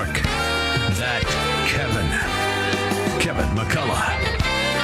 York. That Kevin McCullough.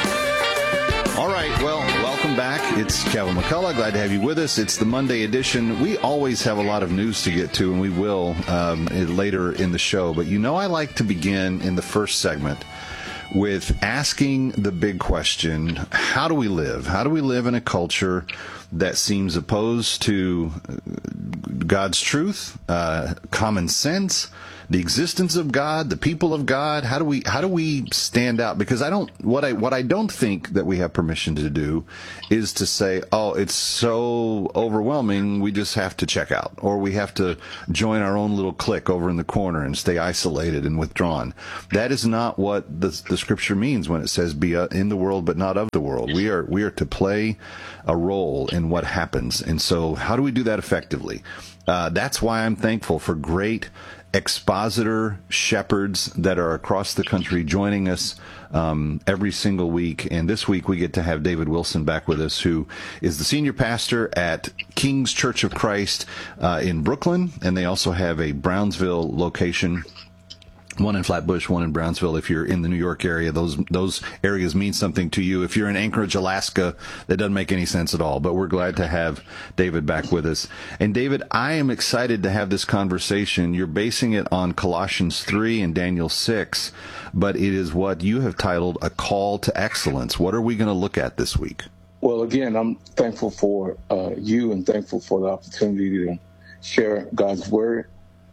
All right, well, welcome back. It's Kevin McCullough. Glad to have you with us. It's the Monday edition. We always have a lot of news to get to, and we will later in the show. But I like to begin in the first segment with asking the big question, how do we live? How do we live in a culture that seems opposed to God's truth, common sense, the existence of God, the people of God? How do we stand out? Because what I don't think that we have permission to do is to say, oh, it's so overwhelming, we just have to check out, or we have to join our own little clique over in the corner and stay isolated and withdrawn. That is not what the Scripture means when it says be in the world but not of the world. We are to play a role in what happens. And so how do we do that effectively? That's why I'm thankful for great expositor shepherds that are across the country joining us every single week. And this week we get to have David Wilson back with us, who is the senior pastor at King's Church of Christ in Brooklyn. And they also have a Brownsville location, one in Flatbush, one in Brownsville. If you're in the New York area, those areas mean something to you. If you're in Anchorage, Alaska, that doesn't make any sense at all. But we're glad to have David back with us. And David, I am excited to have this conversation. You're basing it on Colossians 3 and Daniel 6, but it is what you have titled A Call to Excellence. What are we going to look at this week? Well, again, I'm thankful for you and thankful for the opportunity to share God's word.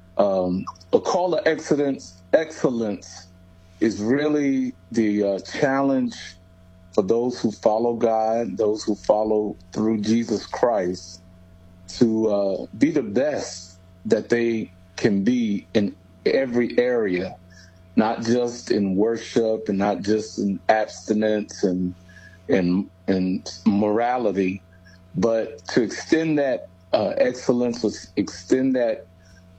A call to excellence is really the challenge for those who follow God, those who follow through Jesus Christ, to be the best that they can be in every area, not just in worship and not just in abstinence and morality, but to extend that excellence, extend that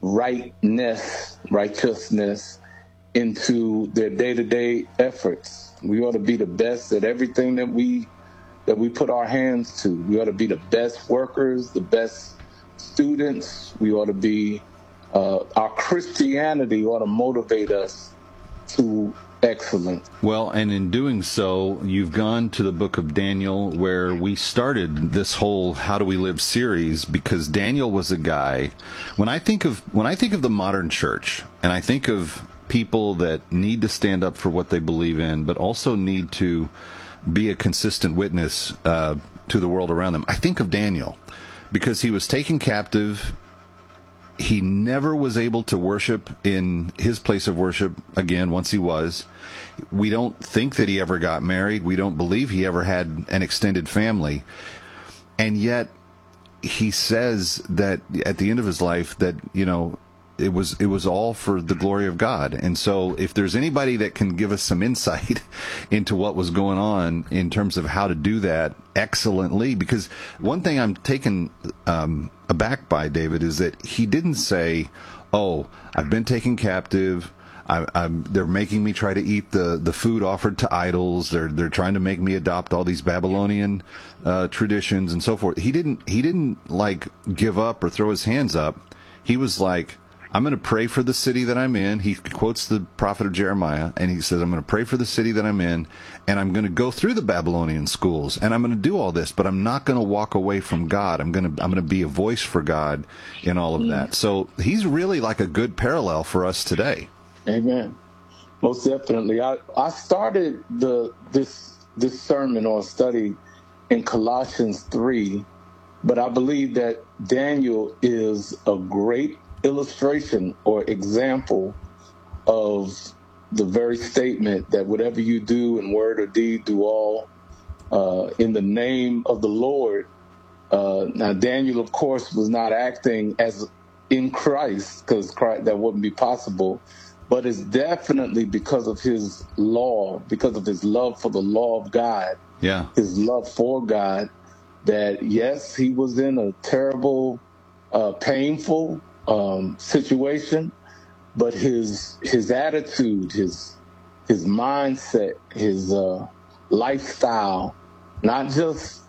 righteousness into their day-to-day efforts. We ought to be the best at everything that we put our hands to. We ought to be the best workers, the best students. We ought to be, our Christianity ought to motivate us to excellence. Well, and in doing so, you've gone to the book of Daniel, where we started this whole How Do We Live series, because Daniel was a guy. When I think of the modern church, and I think of people that need to stand up for what they believe in, but also need to be a consistent witness to the world around them, I think of Daniel, because he was taken captive. He never was able to worship in his place of worship again once he was. We don't think that he ever got married. We don't believe he ever had an extended family. And yet he says that at the end of his life that, it was all for the glory of God. And so if there's anybody that can give us some insight into what was going on in terms of how to do that excellently, because one thing I'm taken aback by, David, is that he didn't say, oh, I've been taken captive, they're making me try to eat the food offered to idols, they're trying to make me adopt all these Babylonian traditions and so forth. He didn't like give up or throw his hands up. He was like, I'm going to pray for the city that I'm in. He quotes the prophet of Jeremiah, and he says, I'm going to pray for the city that I'm in, and I'm going to go through the Babylonian schools, and I'm going to do all this, but I'm not going to walk away from God. I'm going to be a voice for God in all of that. So he's really like a good parallel for us today. Amen. Most definitely. I started this sermon or study in Colossians 3, but I believe that Daniel is a great illustration or example of the very statement that whatever you do in word or deed, do all in the name of the Lord. Now, Daniel, of course, was not acting as in Christ, because that wouldn't be possible, but it's definitely because of his law, because of his love for the law of God, his love for God, that, yes, he was in a terrible, painful situation, but his attitude, his mindset, his lifestyle, not just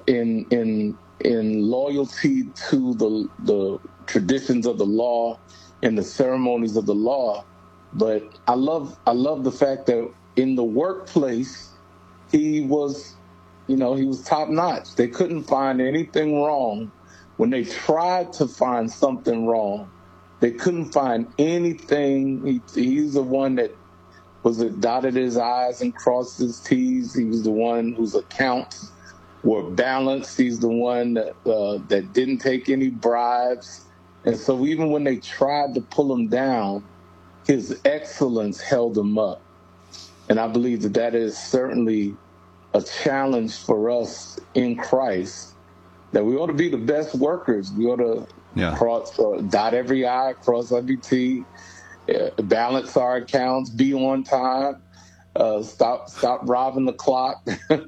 in loyalty to the traditions of the law in the ceremonies of the law. But I love the fact that in the workplace, he was, he was top notch. They couldn't find anything wrong. When they tried to find something wrong, they couldn't find anything. He's the one that dotted his I's and crossed his T's. He was the one whose accounts were balanced. He's the one that didn't take any bribes. And so even when they tried to pull him down, his excellence held him up. And I believe that is certainly a challenge for us in Christ, that we ought to be the best workers. We ought to dot every I, cross every T, balance our accounts, be on time, stop robbing the clock.